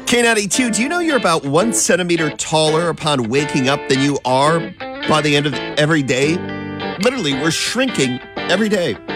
K92, do you know you're about 1 centimeter taller upon waking up than you are by the end of every day? Literally, we're shrinking every day.